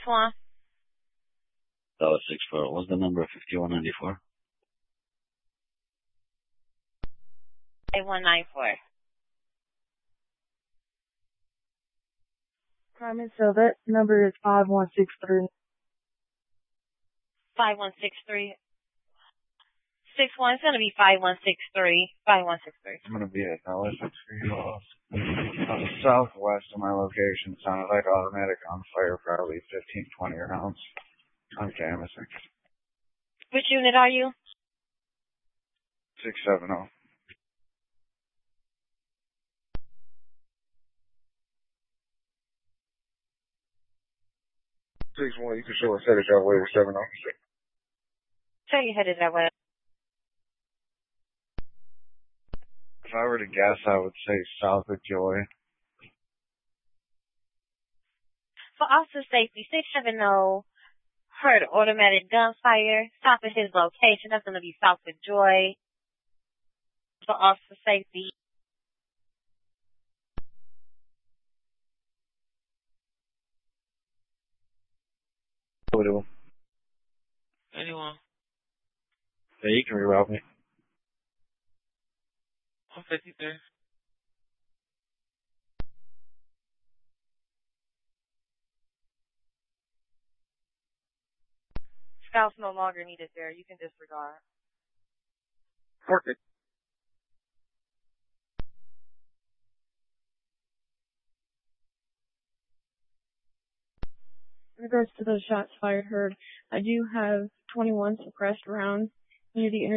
61. That was 64. What was the number of 5194? 8194. Carmen, so that number is 5163. 5163. 61. It's going to be 5163. 5163. I'm going to be at LS6 southwest of my location. Sounded like automatic on fire, probably 15, 20 rounds. I'm canvassing. Which unit are you? 670. 6-1, you can show us headed that way to 70. So you headed that way. If I were to guess, I would say south of Joy. For officer safety, 670 heard automatic gunfire. Stop at his location. That's going to be south of Joy. For officer safety. What do? Anyone. Yeah, you can reroute me. 153. Scouts no longer needed there. You can disregard. Perfect. In regards to those shots fired, heard, I do have 21 suppressed rounds near the